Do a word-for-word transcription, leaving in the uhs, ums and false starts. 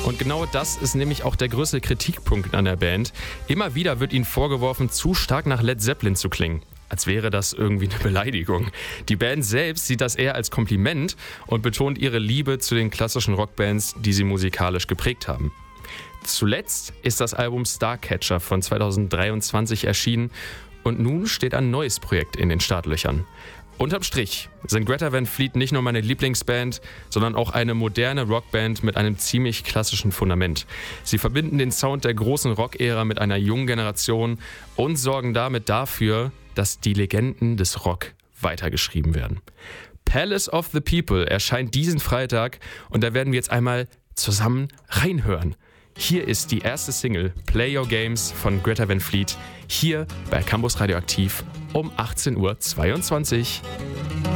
Und genau das ist nämlich auch der größte Kritikpunkt an der Band. Immer wieder wird ihnen vorgeworfen, zu stark nach Led Zeppelin zu klingen. Als wäre das irgendwie eine Beleidigung. Die Band selbst sieht das eher als Kompliment und betont ihre Liebe zu den klassischen Rockbands, die sie musikalisch geprägt haben. Zuletzt ist das Album Starcatcher von zweitausenddreiundzwanzig erschienen und nun steht ein neues Projekt in den Startlöchern. Unterm Strich sind Greta Van Fleet nicht nur meine Lieblingsband, sondern auch eine moderne Rockband mit einem ziemlich klassischen Fundament. Sie verbinden den Sound der großen Rock-Ära mit einer jungen Generation und sorgen damit dafür, dass die Legenden des Rock weitergeschrieben werden. Palace of the People erscheint diesen Freitag und da werden wir jetzt einmal zusammen reinhören. Hier ist die erste Single Play Your Games von Greta Van Fleet, hier bei Campus Radioaktiv um achtzehn Uhr zweiundzwanzig.